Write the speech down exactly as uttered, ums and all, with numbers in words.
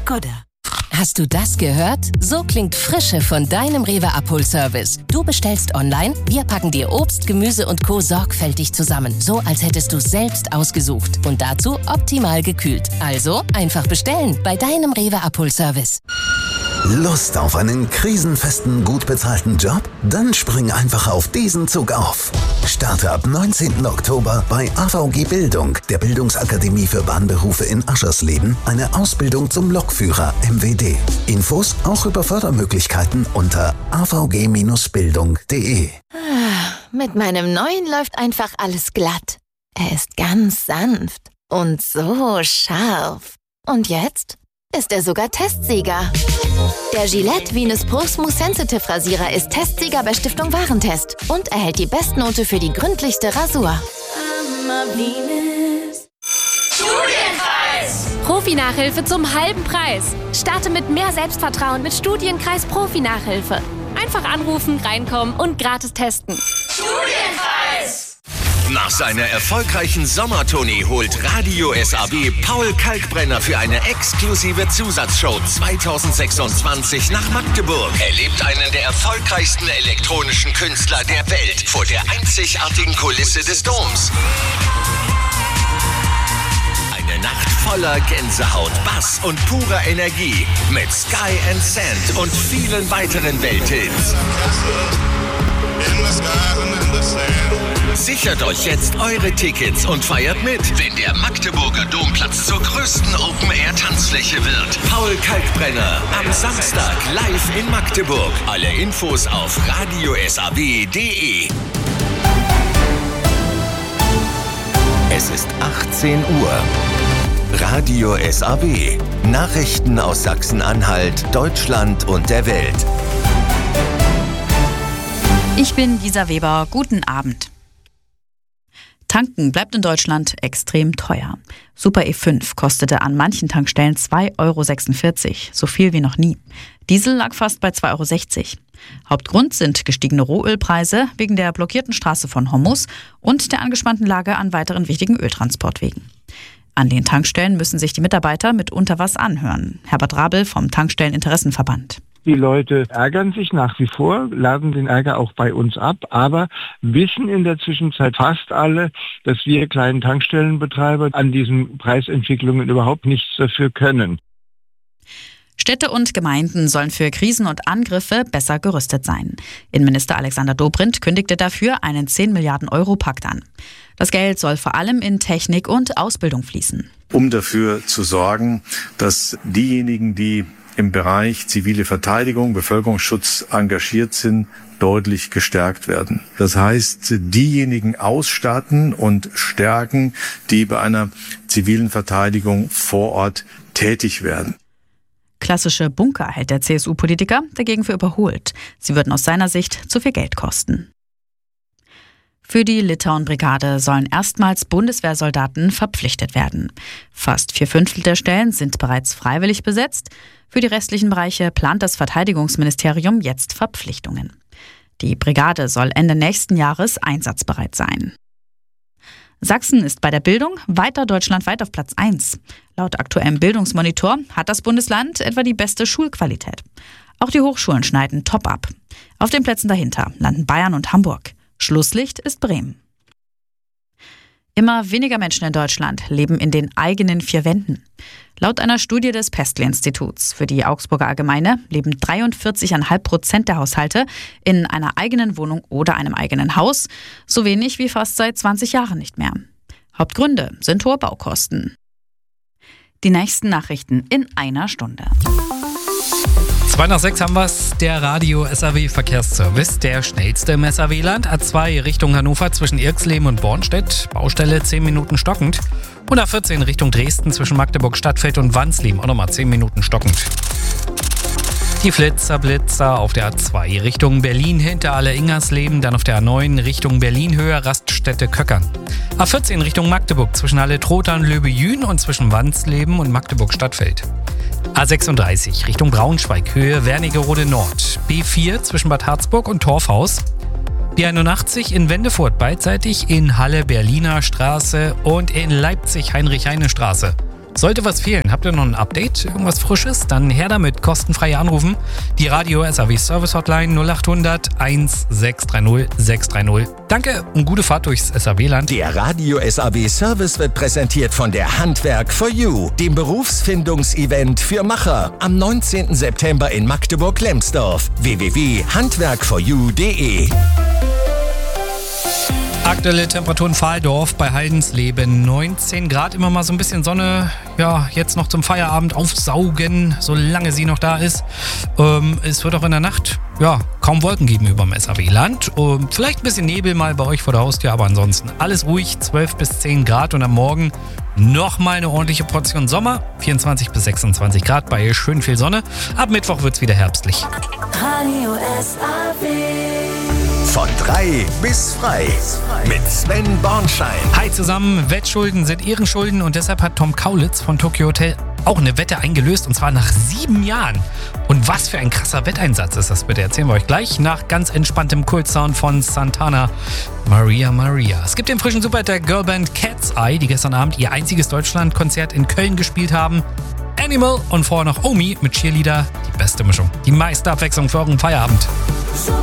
Skoda. Hast du das gehört? So klingt Frische von deinem Rewe-Abholservice. Du bestellst online, wir packen dir Obst, Gemüse und Co. sorgfältig zusammen. So, als hättest du es selbst ausgesucht. Und dazu optimal gekühlt. Also einfach bestellen bei deinem Rewe-Abholservice. Lust auf einen krisenfesten, gut bezahlten Job? Dann spring einfach auf diesen Zug auf. Starte ab neunzehnten Oktober bei A V G Bildung, der Bildungsakademie für Bahnberufe in Aschersleben, eine Ausbildung zum Lokführer M W D. Infos auch über Fördermöglichkeiten unter a v g Bindestrich bildung punkt d e. Mit meinem neuen läuft einfach alles glatt. Er ist ganz sanft und so scharf. Und jetzt ist er sogar Testsieger. Der Gillette Venus Pro Smooth Sensitive Rasierer ist Testsieger bei Stiftung Warentest und erhält die Bestnote für die gründlichste Rasur. Studienkreis! Profi-Nachhilfe zum halben Preis. Starte mit mehr Selbstvertrauen mit Studienkreis Profi-Nachhilfe. Einfach anrufen, reinkommen und gratis testen. Studienkreis! Nach seiner erfolgreichen Sommertournee holt Radio S A B Paul Kalkbrenner für eine exklusive Zusatzshow zwanzig sechsundzwanzig nach Magdeburg. Erlebt einen der erfolgreichsten elektronischen Künstler der Welt vor der einzigartigen Kulisse des Doms. Eine Nacht voller Gänsehaut, Bass und purer Energie mit Sky and Sand und vielen weiteren Welthits. Sichert euch jetzt eure Tickets und feiert mit, wenn der Magdeburger Domplatz zur größten Open-Air-Tanzfläche wird. Paul Kalkbrenner am Samstag live in Magdeburg. Alle Infos auf radio s a b punkt d e. Es ist achtzehn Uhr. Radio S A B. Nachrichten aus Sachsen-Anhalt, Deutschland und der Welt. Ich bin Lisa Weber. Guten Abend. Tanken bleibt in Deutschland extrem teuer. Super E fünf kostete an manchen Tankstellen zwei Euro sechsundvierzig, so viel wie noch nie. Diesel lag fast bei zwei Euro sechzig. Hauptgrund sind gestiegene Rohölpreise wegen der blockierten Straße von Hormuz und der angespannten Lage an weiteren wichtigen Öltransportwegen. An den Tankstellen müssen sich die Mitarbeiter mitunter was anhören. Herbert Rabel vom Tankstelleninteressenverband. Die Leute ärgern sich nach wie vor, laden den Ärger auch bei uns ab, aber wissen in der Zwischenzeit fast alle, dass wir kleinen Tankstellenbetreiber an diesen Preisentwicklungen überhaupt nichts dafür können. Städte und Gemeinden sollen für Krisen und Angriffe besser gerüstet sein. Innenminister Alexander Dobrindt kündigte dafür einen zehn Milliarden Euro Pakt an. Das Geld soll vor allem in Technik und Ausbildung fließen. Um dafür zu sorgen, dass diejenigen, die im Bereich zivile Verteidigung, Bevölkerungsschutz engagiert sind, deutlich gestärkt werden. Das heißt, diejenigen ausstatten und stärken, die bei einer zivilen Verteidigung vor Ort tätig werden. Klassische Bunker hält der C S U-Politiker dagegen für überholt. Sie würden aus seiner Sicht zu viel Geld kosten. Für die Litauen-Brigade sollen erstmals Bundeswehrsoldaten verpflichtet werden. Fast vier Fünftel der Stellen sind bereits freiwillig besetzt. Für die restlichen Bereiche plant das Verteidigungsministerium jetzt Verpflichtungen. Die Brigade soll Ende nächsten Jahres einsatzbereit sein. Sachsen ist bei der Bildung weiter deutschlandweit auf Platz eins. Laut aktuellem Bildungsmonitor hat das Bundesland etwa die beste Schulqualität. Auch die Hochschulen schneiden top ab. Auf den Plätzen dahinter landen Bayern und Hamburg. Schlusslicht ist Bremen. Immer weniger Menschen in Deutschland leben in den eigenen vier Wänden. Laut einer Studie des Pestl-Instituts für die Augsburger Allgemeine leben dreiundvierzig Komma fünf Prozent der Haushalte in einer eigenen Wohnung oder einem eigenen Haus, so wenig wie fast seit zwanzig Jahren nicht mehr. Hauptgründe sind hohe Baukosten. Die nächsten Nachrichten in einer Stunde. zwei nach sechs haben wir es, der Radio S A W Verkehrsservice, der schnellste im S A W-Land. A zwei Richtung Hannover zwischen Irxleben und Bornstedt, Baustelle zehn Minuten stockend. Und A vierzehn Richtung Dresden zwischen Magdeburg, Stadtfeld und Wansleben, auch nochmal zehn Minuten stockend. Die Flitzer, Blitzer auf der A zwei Richtung Berlin hinter Halle-Ingersleben, dann auf der A neun Richtung Berlin-Höhe, Raststätte Köckern. A vierzehn Richtung Magdeburg zwischen Halle-Trotha und Löbe-Jühn und zwischen Wansleben und Magdeburg-Stadtfeld. A sechsunddreißig Richtung Braunschweig, Höhe Wernigerode Nord. B vier zwischen Bad Harzburg und Torfhaus. B einundachtzig in Wendefurt beidseitig in Halle Berliner Straße und in Leipzig Heinrich-Heine-Straße. Sollte was fehlen, habt ihr noch ein Update, irgendwas Frisches, dann her damit, kostenfrei anrufen. Die Radio S A W Service Hotline null acht hundert sechs drei null sechs drei null. Danke und gute Fahrt durchs S A W-Land. Der Radio S A W Service wird präsentiert von der Handwerk for You, dem Berufsfindungsevent für Macher. Am neunzehnten September in Magdeburg-Lemsdorf. w w w punkt handwerk for you punkt d e. Aktuelle Temperaturen Pfahldorf bei Haldensleben neunzehn Grad, immer mal so ein bisschen Sonne, ja, jetzt noch zum Feierabend aufsaugen, solange sie noch da ist. Ähm, es wird auch in der Nacht, ja, kaum Wolken geben über dem S A W-Land. Ähm, vielleicht ein bisschen Nebel mal bei euch vor der Haustür, aber ansonsten alles ruhig, zwölf bis zehn Grad und am Morgen nochmal eine ordentliche Portion Sommer, vierundzwanzig bis sechsundzwanzig Grad bei schön viel Sonne. Ab Mittwoch wird's wieder herbstlich. Radio S A W. Von drei bis frei mit Sven Bornschein. Hi zusammen, Wettschulden sind Ehrenschulden und deshalb hat Tom Kaulitz von Tokyo Hotel auch eine Wette eingelöst und zwar nach sieben Jahren. Und was für ein krasser Wetteinsatz ist das bitte? Erzählen wir euch gleich nach ganz entspanntem Kultsound von Santana, Maria Maria. Es gibt den frischen Superhit der Girlband Cat's Eye, die gestern Abend ihr einziges Deutschlandkonzert in Köln gespielt haben. Animal und vorher noch Omi mit Cheerleader. Die beste Mischung, die meiste Abwechslung für euren Feierabend.